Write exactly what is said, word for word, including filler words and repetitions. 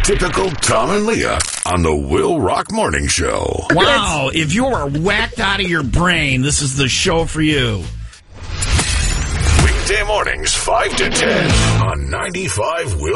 Typical Tom and Leah on the Will Rock Morning Show. Wow, if you are whacked out of your brain, this is the show for you. Weekday mornings, five to ten on ninety-five Will.